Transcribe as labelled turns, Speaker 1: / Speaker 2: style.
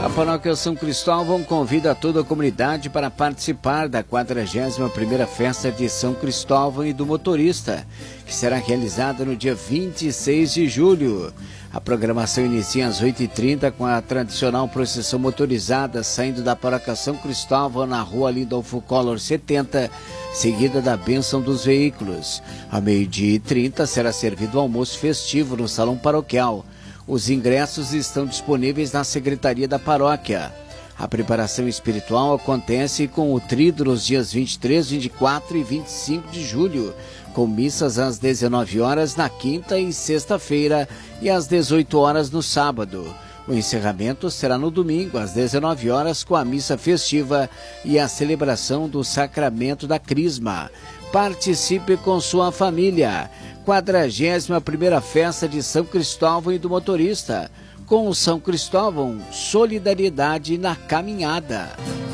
Speaker 1: A Paróquia São Cristóvão convida toda a comunidade para participar da 41ª Festa de São Cristóvão e do Motorista, que será realizada no dia 26 de julho. A programação inicia às 8h30 com a tradicional procissão motorizada saindo da Paróquia São Cristóvão na rua Lindolfo Collor 70, seguida da bênção dos veículos. Ao 12h30 será servido o almoço festivo no Salão Paroquial. Os ingressos estão disponíveis na Secretaria da Paróquia. A preparação espiritual acontece com o tríduo nos dias 23, 24 e 25 de julho, com missas às 19 horas na quinta e sexta-feira e às 18 horas no sábado. O encerramento será no domingo, às 19 horas, com a missa festiva e a celebração do Sacramento da Crisma. Participe com sua família. 41ª Festa de São Cristóvão e do Motorista. Com o São Cristóvão, solidariedade na caminhada.